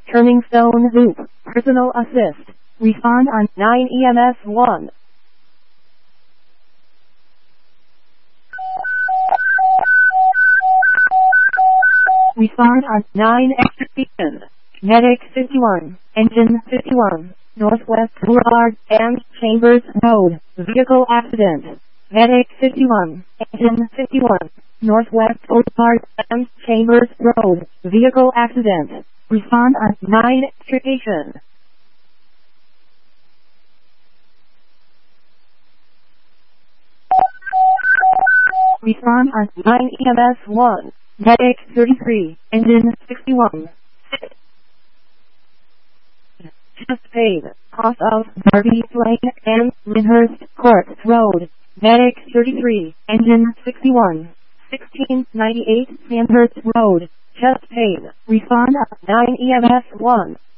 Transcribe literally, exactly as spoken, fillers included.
Turning Stone Loop, Personal Assist. Respond on nine E M S one. Respond on nine Extraction. Medic fifty-one, Engine fifty-one, Northwest Boulevard and Chambers Road, Vehicle Accident. Medic fifty-one, Engine fifty-one, Northwest Boulevard and Chambers Road, Vehicle Accident. Respond on nine Extraction. Respond on nine E M S one. Medic thirty-three, Engine sixty-one. Just paid. Cost of Darby Lane and Lyndhurst Court Road. Medic thirty-three, Engine sixty-one. sixteen ninety-eight Sandhurst Road. Just paid. Respond on nine E M S one.